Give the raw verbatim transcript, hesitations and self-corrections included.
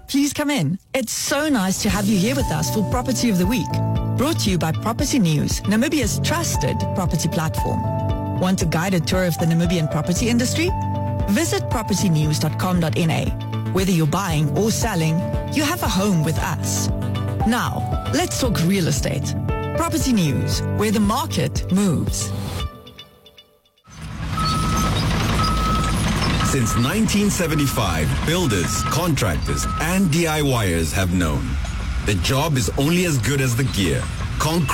please come in. It's so nice to have you here with us for Property of the Week. Brought to you by Property News, Namibia's trusted property platform. Want a guided tour of the Namibian property industry? Visit property news dot com dot n a. Whether you're buying or selling, you have a home with us. Now, let's talk real estate. Property News, where the market moves. Since nineteen seventy-five, builders, contractors, and D I Y ers have known the job is only as good as the gear. Concrete